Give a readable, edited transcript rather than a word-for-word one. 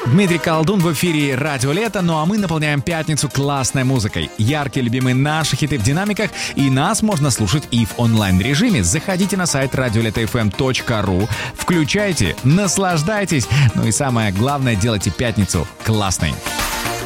Дмитрий Колдун в эфире «Радио Лето», ну а мы наполняем пятницу классной музыкой. Яркие любимые наши хиты в динамиках, и нас можно слушать и в онлайн-режиме. Заходите на сайт radioletoFM.ru, включайте, наслаждайтесь, ну и самое главное, делайте пятницу классной.